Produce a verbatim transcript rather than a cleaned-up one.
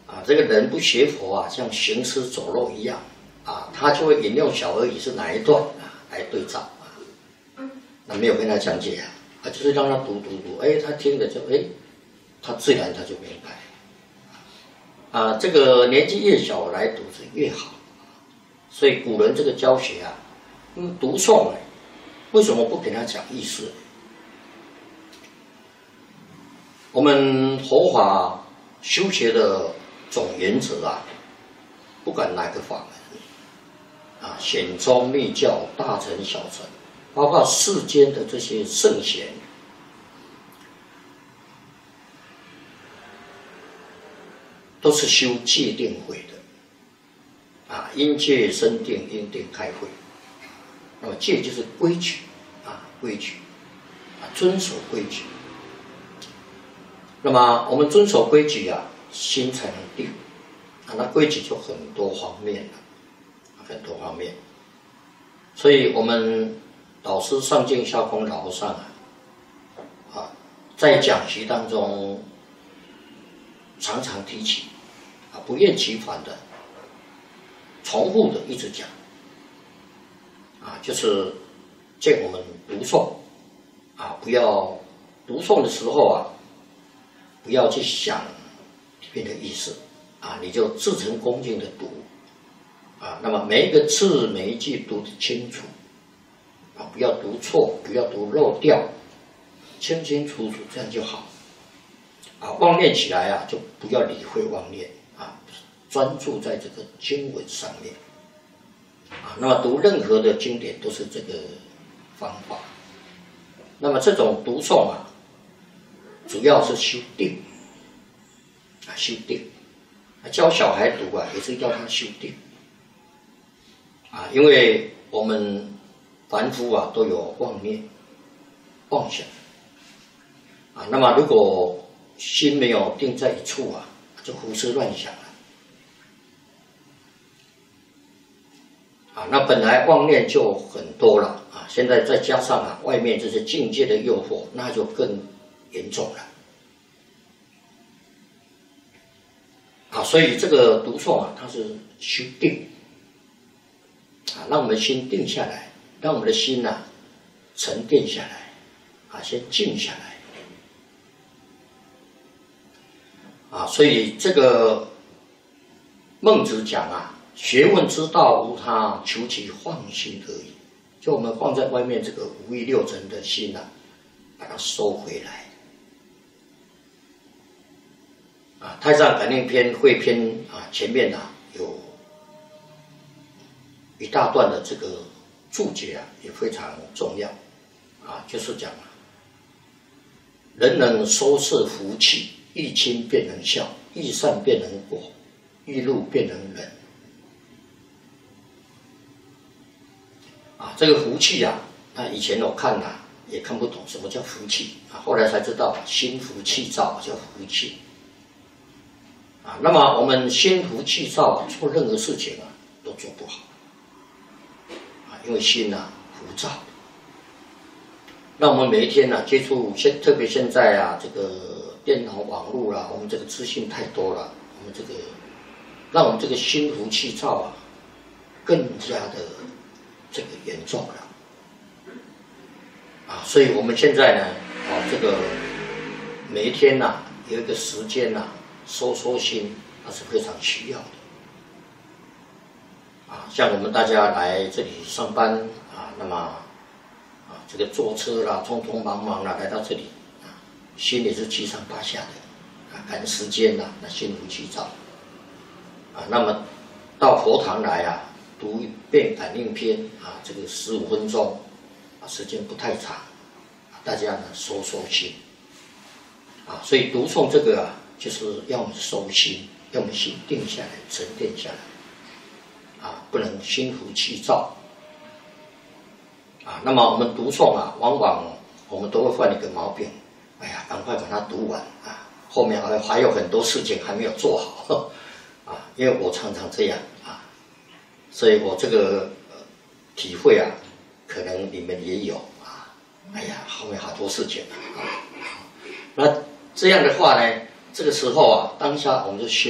啊，这个人不学佛啊，像行尸走肉一样啊，他就会引用小而已是哪一段啊来对照啊，那没有跟他讲解啊，啊，就是让他读读读，哎，他听了就哎，他自然他就明白。啊，这个年纪越小来读是越好，所以古人这个教学啊，嗯，读诵呢，为什么不给他讲意思？我们佛法修学的总原则啊，不管哪个法门啊，显宗密教、大乘小乘，包括世间的这些圣贤，都是修戒定慧的啊，因戒生定，因定开慧。那么戒就是规矩啊，规矩啊，遵守规矩。那么我们遵守规矩啊，心才能定啊。那规矩就很多方面了，很多方面。所以我们老师上敬下空老和尚啊，啊，在讲习当中常常提起啊，不厌其烦的、重复的一直讲啊，就是见我们读诵啊，不要读诵的时候啊，不要去想里面的意思啊，你就至诚恭敬的读啊，那么每一个字每一句读得清楚啊，不要读错，不要读漏掉，清清楚楚，这样就好啊。妄念起来啊，就不要理会妄念啊，专注在这个经文上面啊。那么读任何的经典都是这个方法。那么这种读诵啊，主要是修定啊，修定。教小孩读啊，也是要他修定啊，因为我们凡夫啊都有妄念、妄想啊。那么如果心没有定在一处啊，就胡思乱想了啊。那本来妄念就很多了啊，现在再加上啊外面这些境界的诱惑，那就更严重了。啊，所以这个读诵啊，它是修定啊，让我们心定下来，让我们的心呐、啊、沉淀下来，啊，先静下来。啊，所以这个孟子讲啊，学问之道无他，求其放心而已。就我们放在外面这个五欲六尘的心啊，把它收回来。啊，《太上感应篇》汇篇啊，前面啊有一大段的这个注解啊，也非常重要啊，就是讲啊，人能收摄福气，欲亲便能孝，欲善便能果，欲怒便能忍。啊，这个福气啊，那以前我看啊也看不懂什么叫福气啊，后来才知道心浮气躁叫福气。啊，那么我们心浮气躁啊，做任何事情啊都做不好啊，因为心啊浮躁。那我们每一天呢、啊、接触现，特别现在啊这个电脑网络啦、啊，我们这个资讯太多了，我们这个让我们这个心浮气躁啊更加的这个严重了啊，所以我们现在呢啊这个每一天呐、啊、有一个时间呐、啊。收收心，那是非常需要的啊！像我们大家来这里上班啊，那么啊，这个坐车啦，匆匆忙忙啦，来到这里啊，心里是七上八下的啊，赶时间啦，那心浮气躁啊。那么到佛堂来啊，读一遍感应篇啊，这个十五分钟啊，时间不太长，大家呢收收心啊。所以读诵这个啊。就是要我们收心，要我们心定下来、沉淀下来，啊，不能心浮气躁，啊。那么我们读诵啊，往往我们都会犯一个毛病，哎呀，赶快把它读完啊，后面还还有很多事情还没有做好，啊，因为我常常这样啊，所以我这个、呃、体会啊，可能你们也有啊，哎呀，后面好多事情啊，那这样的话呢？这个时候啊，当下我们就学。